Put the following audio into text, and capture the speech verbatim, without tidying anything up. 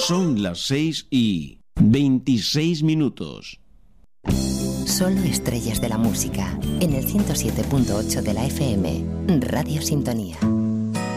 Son las seis y veintiséis minutos. Solo estrellas de la música, en el ciento siete punto ocho de la F M, Radio Sintonía.